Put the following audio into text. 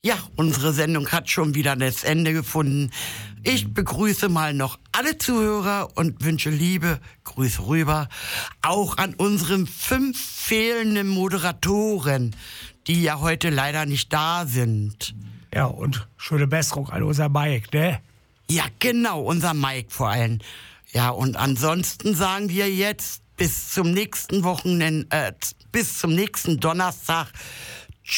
Ja, unsere Sendung hat schon wieder das Ende gefunden. Ich begrüße mal noch alle Zuhörer und wünsche liebe Grüße rüber. Auch an unseren 5 fehlenden Moderatoren, die ja heute leider nicht da sind. Ja, und schöne Besserung an unser Mike, ne? Ja, genau, unser Mike vor allem. Ja, und ansonsten sagen wir jetzt bis zum nächsten Donnerstag